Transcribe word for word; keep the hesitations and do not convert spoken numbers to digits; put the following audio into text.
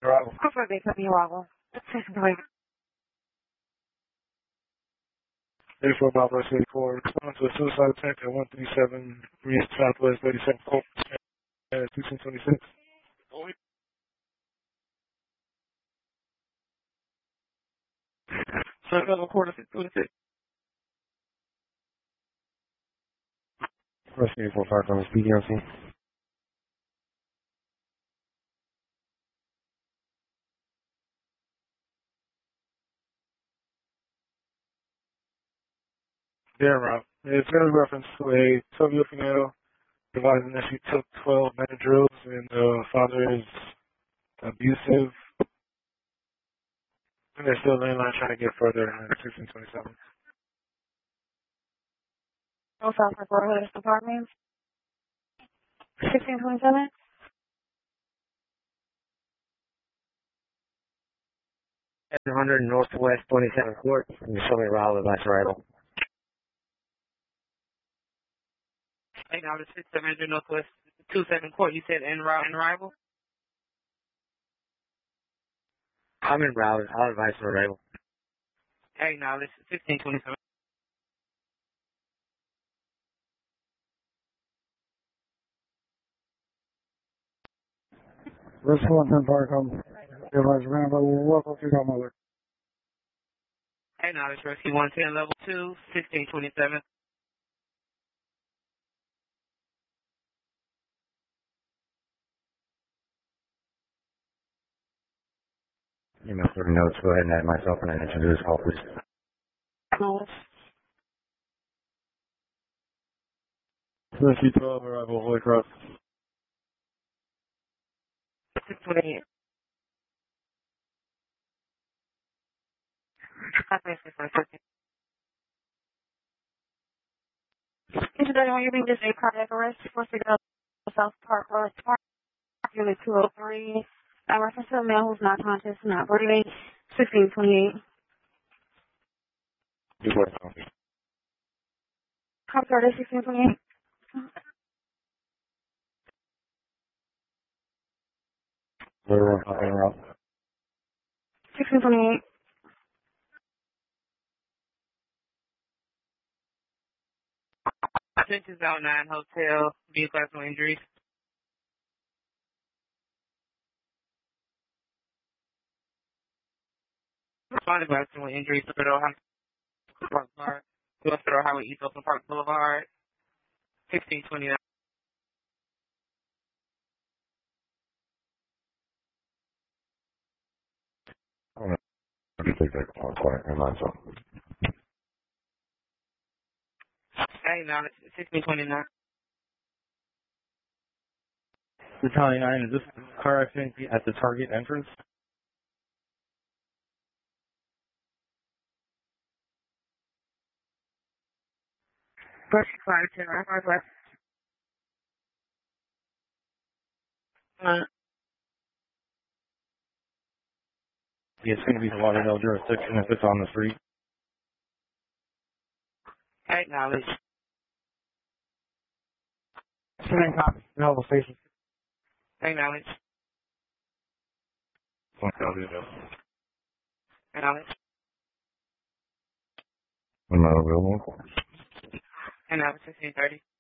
Arrival. Prefer they put me arrival. eighty-four Bravo eighty-four. Respond to a suicide attempt at one three seven East Southwest thirty-second Court, sixteen twenty-six. Second quarter six twenty-six. Rescue eighty-four Fire Company, P D R C. Their route. It's going to reference to a twelve-year female providing that she took twelve men drills and the father is abusive. And they're still in line trying to get further in sixteen twenty-seven. No South Florida Department. sixteen twenty-seven. one hundred Northwest twenty-seventh Court. You show me Raleigh last arrival. Hey, now the six seven hundred Northwest twenty-seventh Court. You said en route and arrival? I'm in Raleigh. I'll advise for arrival. Hey, now this is sixteen twenty-seven. Rescue one ten Fire Company. Advise Rambo, welcome to your mother. Hey, now this Rescue one ten level two, sixteen twenty-seven. You must have notes. Go ahead and add myself and introduce all, please. Rescue twelve, arrival, Holy Cross. six twenty-eight. Incidentally, when you're being just a cardiac arrest, first we go to South Park Road, Park, Unit two oh three. I reference to a male who's not conscious, not breathing, sixteen twenty-eight. Cop started sixteen twenty-eight. We're hopping around. sixteen twenty-eight. Census out nine Hotel, B class no injuries. Responded by no injuries to Federal Highway Park Boulevard, West Federal Highway East Oakland Park Boulevard, sixteen twenty-nine. I'm going to take that call quiet and myself. Hey, now it's sixteen twenty-nine. Battalion nine, is this car accident at the Target entrance? First five ten, right? Northwest. Uh, Yeah, it's going to be the Lauderdale jurisdiction if it's on the street. Hey, now it's Sending copy. Melville Station. Hey, now it's One thousand. Hey, now it's I'm not available. Hey, now it's sixteen thirty.